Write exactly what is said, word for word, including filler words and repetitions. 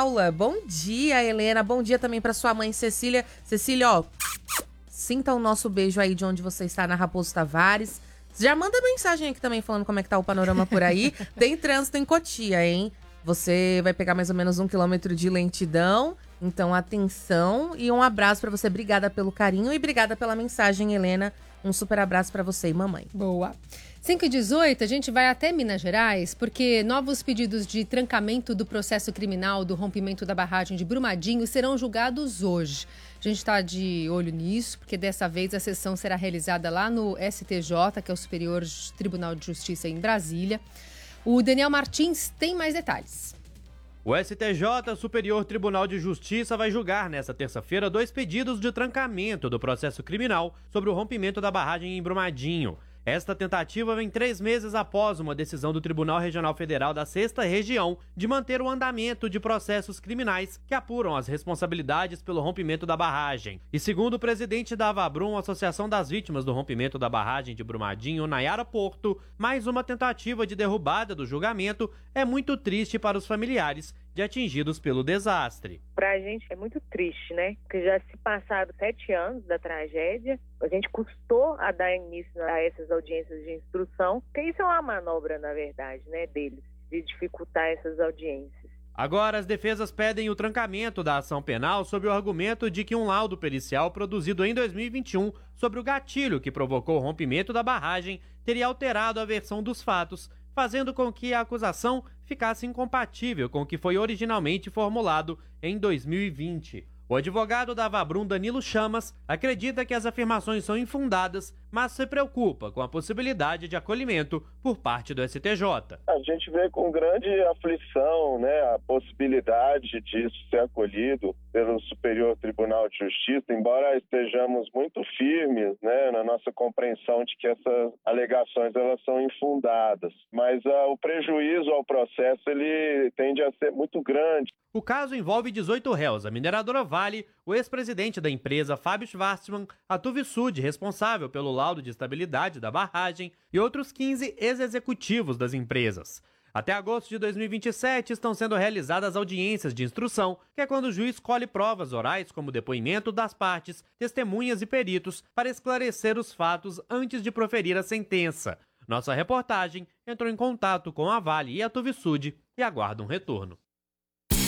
Paula. Bom dia, Helena. Bom dia também para sua mãe, Cecília. Cecília, ó, sinta o nosso beijo aí de onde você está, na Raposo Tavares. Já manda mensagem aqui também falando como é que tá o panorama por aí. Tem trânsito em Cotia, hein? Você vai pegar mais ou menos um quilômetro de lentidão. Então, atenção e um abraço para você. Obrigada pelo carinho e obrigada pela mensagem, Helena. Um super abraço para você e mamãe. Boa. cinco e dezoito, a gente vai até Minas Gerais, porque novos pedidos de trancamento do processo criminal do rompimento da barragem de Brumadinho serão julgados hoje. A gente está de olho nisso, porque dessa vez a sessão será realizada lá no S T J, que é o Superior Tribunal de Justiça em Brasília. O Daniel Martins tem mais detalhes. O S T J, Superior Tribunal de Justiça, vai julgar nesta terça-feira dois pedidos de trancamento do processo criminal sobre o rompimento da barragem em Brumadinho. Esta tentativa vem três meses após uma decisão do Tribunal Regional Federal da Sexta Região de manter o andamento de processos criminais que apuram as responsabilidades pelo rompimento da barragem. E segundo o presidente da Avabrum, Associação das Vítimas do Rompimento da Barragem de Brumadinho, Nayara Porto, mais uma tentativa de derrubada do julgamento é muito triste para os familiares de atingidos pelo desastre. Para a gente é muito triste, né? Porque já se passaram sete anos da tragédia, a gente custou a dar início a essas audiências de instrução, porque isso é uma manobra, na verdade, né, deles, de dificultar essas audiências. Agora, as defesas pedem o trancamento da ação penal sob o argumento de que um laudo pericial produzido em dois mil e vinte e um sobre o gatilho que provocou o rompimento da barragem teria alterado a versão dos fatos, fazendo com que a acusação ficasse incompatível com o que foi originalmente formulado em dois mil e vinte. O advogado da Avabrum, Danilo Chamas, acredita que as afirmações são infundadas, mas se preocupa com a possibilidade de acolhimento por parte do S T J. A gente vê com grande aflição, né, a possibilidade disso ser acolhido pelo Superior Tribunal de Justiça, embora estejamos muito firmes, né, na nossa compreensão de que essas alegações elas são infundadas. Mas uh, o prejuízo ao processo ele tende a ser muito grande. O caso envolve dezoito réus, a mineradora Vale, o ex-presidente da empresa, Fábio Schwartzman, a Tuvisud, responsável pelo laudo de estabilidade da barragem, e outros quinze ex-executivos das empresas. Até agosto de dois mil e vinte e sete estão sendo realizadas audiências de instrução, que é quando o juiz colhe provas orais como depoimento das partes, testemunhas e peritos para esclarecer os fatos antes de proferir a sentença. Nossa reportagem entrou em contato com a Vale e a Tuvisud e aguarda um retorno.